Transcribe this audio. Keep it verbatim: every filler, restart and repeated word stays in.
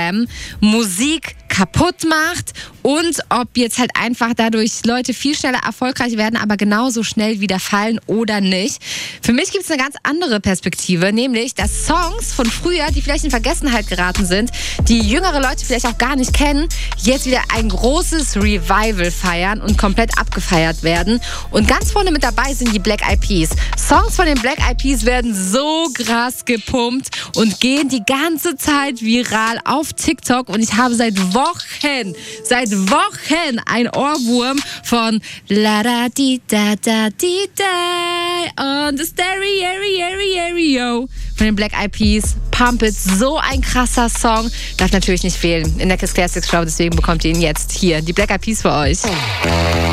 Instagram Musik kaputt macht und ob jetzt halt einfach dadurch Leute viel schneller erfolgreich werden, aber genauso schnell wieder fallen oder nicht. Für mich gibt es eine ganz andere Perspektive, nämlich, dass Songs von früher, die vielleicht in Vergessenheit geraten sind, die jüngere Leute vielleicht auch gar nicht kennen, jetzt wieder ein großes Revival feiern und komplett abgefeiert werden. Und ganz vorne mit dabei sind die Black Eyed Peas. Songs von den Black Eyed Peas werden so krass gepumpt und gehen die ganze Zeit viral auf TikTok. Und ich habe seit Wochen, seit Wochen ein Ohrwurm von La da di da da di da on the stereo von den Black Eyed Peas. Pump It, so ein krasser Song. Darf natürlich nicht fehlen in der Kiss Classics Show, deswegen bekommt ihr ihn jetzt hier. Die Black Eyed Peas für euch.